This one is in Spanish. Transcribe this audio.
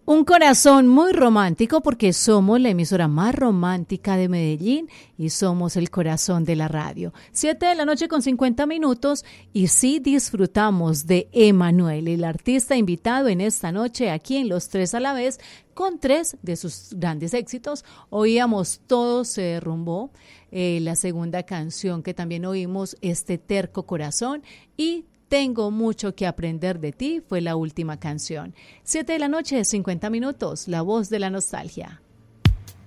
Un corazón muy romántico porque somos la emisora más romántica de Medellín y somos el corazón de la radio. 7 de la noche con 50 minutos y sí disfrutamos de Emanuel, el artista invitado en esta noche aquí en Los Tres a la Vez con tres de sus grandes éxitos. Oíamos Todo se derrumbó, la segunda canción que también oímos, Este terco corazón, y Tengo mucho que aprender de ti fue la última canción. 7 de la noche, 50 minutos, la voz de la nostalgia.